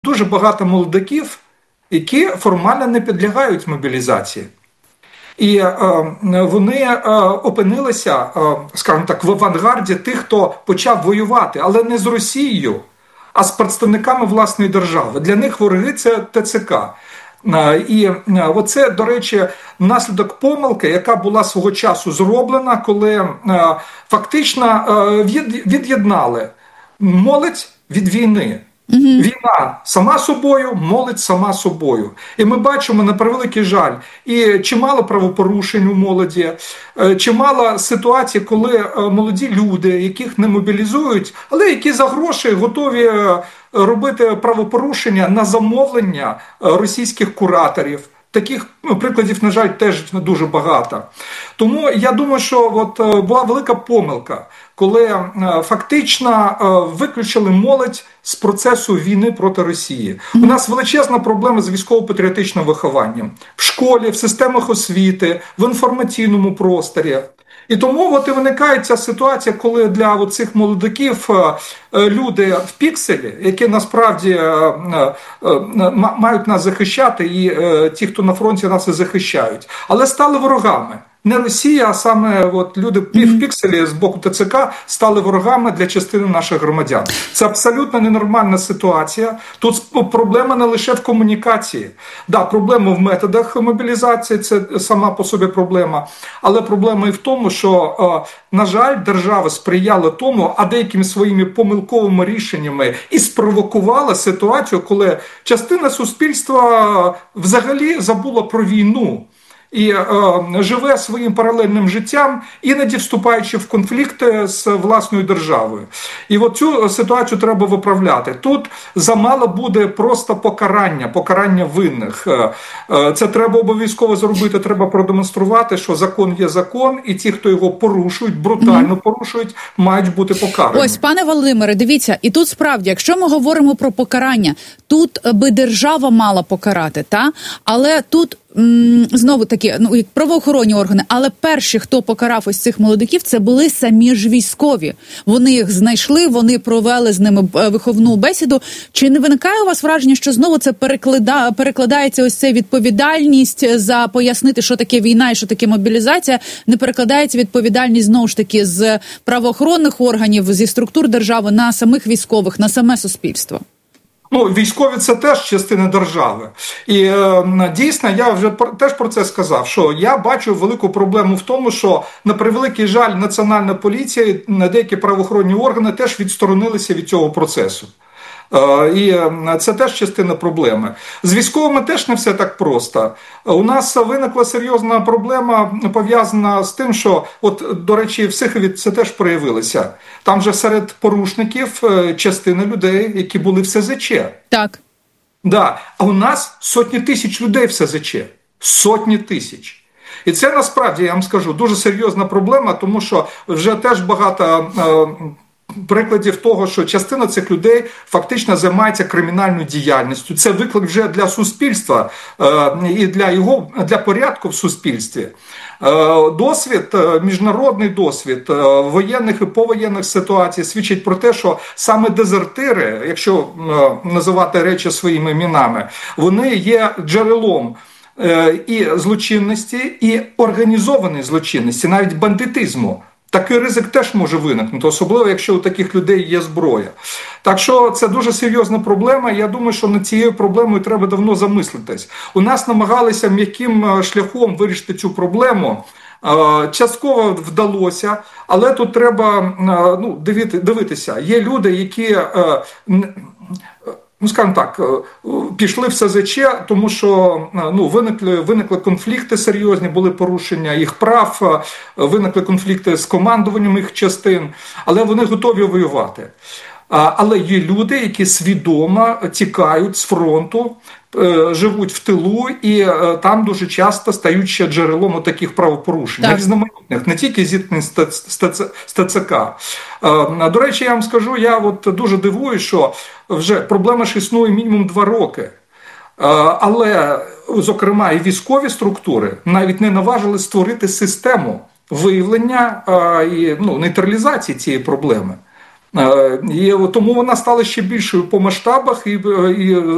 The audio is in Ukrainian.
дуже багато молодиків, які формально не підлягають мобілізації. І вони опинилися, скажімо так, в авангарді тих, хто почав воювати, але не з Росією, а з представниками власної держави. Для них вороги – це ТЦК. І оце, до речі, наслідок помилки, яка була свого часу зроблена, коли фактично від'єднали молодь від війни. Війна сама собою, молодь сама собою. І ми бачимо, на превеликий жаль, і чимало правопорушень у молоді, чимало ситуацій, коли молоді люди, яких не мобілізують, але які за гроші готові робити правопорушення на замовлення російських кураторів. Таких прикладів, на жаль, теж дуже багато. Тому я думаю, що була велика помилка, коли фактично виключили молодь з процесу війни проти Росії. У нас величезна проблема з військово-патріотичним вихованням. В школі, в системах освіти, в інформаційному просторі. І тому і виникає ця ситуація, коли для цих молодиків люди в пікселі, які насправді мають нас захищати, і ті, хто на фронті, нас і захищають, але стали ворогами. Не Росія, а саме люди в пікселі з боку ТЦК стали ворогами для частини наших громадян. Це абсолютно ненормальна ситуація. Тут проблема не лише в комунікації. Да, проблема в методах мобілізації, це сама по собі проблема. Але проблема і в тому, що, на жаль, держава сприяла тому, а деякими своїми помилковими рішеннями і спровокувала ситуацію, коли частина суспільства взагалі забула про війну. І живе своїм паралельним життям, іноді вступаючи в конфлікти з власною державою. І цю ситуацію треба виправляти. Тут замало буде просто покарання винних. Це треба обов'язково зробити, треба продемонструвати, що закон є закон, і ті, хто його порушують, брутально порушують, мають бути покарані. Ось, пане Володимире, дивіться, і тут справді, якщо ми говоримо про покарання, тут би держава мала покарати, але тут знову таки, як правоохоронні органи, але перші, хто покарав ось цих молодиків, це були самі ж військові. Вони їх знайшли, вони провели з ними виховну бесіду. Чи не виникає у вас враження, що знову це перекладається ось ця відповідальність за пояснити, що таке війна і що таке мобілізація, не перекладається відповідальність знову ж таки з правоохоронних органів, зі структур держави на самих військових, на саме суспільство? Військові – це теж частина держави. І дійсно, я вже теж про це сказав, що я бачу велику проблему в тому, що, на превеликий жаль, Національна поліція, деякі правоохоронні органи теж відсторонилися від цього процесу. І це теж частина проблеми. З військовими теж не все так просто. У нас виникла серйозна проблема, пов'язана з тим, що, до речі, в Сихові це теж проявилося. Там же серед порушників частина людей, які були в СЗЧ. Так. Да. А у нас сотні тисяч людей в СЗЧ. Сотні тисяч. І це, насправді, я вам скажу, дуже серйозна проблема, тому що вже теж багато прикладів того, що частина цих людей фактично займається кримінальною діяльністю. Це виклик вже для суспільства і для порядку в суспільстві. Досвід, міжнародний досвід воєнних і повоєнних ситуацій свідчить про те, що саме дезертири, якщо називати речі своїми іменами, вони є джерелом і злочинності, і організованої злочинності, навіть бандитизму. Такий ризик теж може виникнути, особливо, якщо у таких людей є зброя. Так що це дуже серйозна проблема, і я думаю, що над цією проблемою треба давно замислитись. У нас намагалися м'яким шляхом вирішити цю проблему, частково вдалося, але тут треба дивитися. Є люди, які, скажімо так, пішли в СЗЧ, тому що виникли конфлікти серйозні, були порушення їх прав, виникли конфлікти з командуванням їх частин, але вони готові воювати. Але є люди, які свідомо тікають з фронту, живуть в тилу і там дуже часто стають ще джерелом таких правопорушень, різноманітних, не тільки зіткнень з ТЦК. До речі, я вам скажу, я дуже дивуюсь, що вже проблема ж існує мінімум 2 роки. Але, зокрема, і військові структури навіть не наважили створити систему виявлення і нейтралізації цієї проблеми. І тому вона стала ще більшою по масштабах і